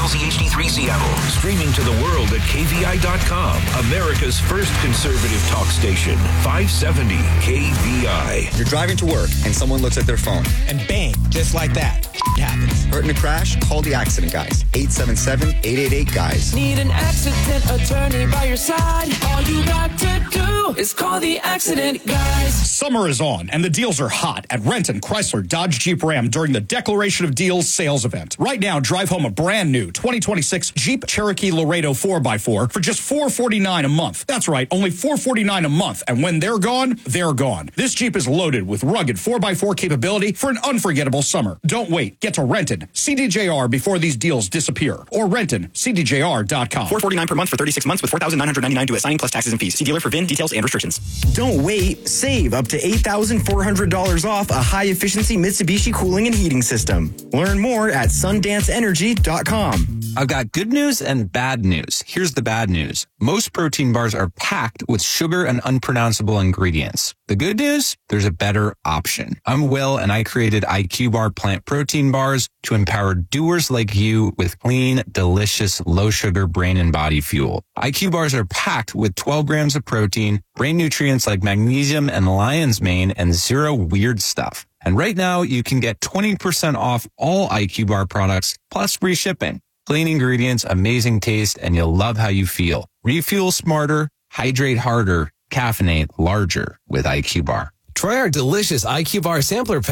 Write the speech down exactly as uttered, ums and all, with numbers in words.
K Z H D three Seattle. Streaming to the world at K V I dot com. America's first conservative talk station. five seventy K V I. You're driving to work and someone looks at their phone. And bang, just like that, it happens. Hurt in a crash? Call the accident guys. eight seven seven, eight eight eight, guys. Need an accident attorney by your side? All you got to do is call the accident guys. Summer is on, and the deals are hot at Renton, Chrysler, Dodge, Jeep, Ram during the Declaration of Deals sales event. Right now, drive home a brand new twenty twenty-six Jeep Cherokee Laredo four by four for just four hundred forty-nine dollars a month. That's right, only four hundred forty-nine dollars a month, and when they're gone, they're gone. This Jeep is loaded with rugged four by four capability for an unforgettable summer. Don't wait. Get to Renton, C D J R before these deals disappear, or Renton, C D J R dot com. four hundred forty-nine dollars per month for thirty-six months with four thousand nine hundred ninety-nine dollars due at signing plus taxes and fees. See dealer for V I N details and restrictions. Don't wait. Save up to eight thousand four hundred dollars off a high-efficiency Mitsubishi cooling and heating system. Learn more at sundance energy dot com. I've got good news and bad news. Here's the bad news. Most protein bars are packed with sugar and unpronounceable ingredients. The good news? There's a better option. I'm Will, and I created I Q Bar plant protein bars to empower doers like you with clean, delicious, low-sugar brain and body fuel. I Q Bars are packed with twelve grams of protein, brain nutrients like magnesium and lion's mane, and zero weird stuff. And right now, you can get twenty percent off all I Q Bar products, plus free shipping. Clean ingredients, amazing taste, and you'll love how you feel. Refuel smarter, hydrate harder, caffeinate larger with I Q Bar. Try our delicious I Q Bar sampler pack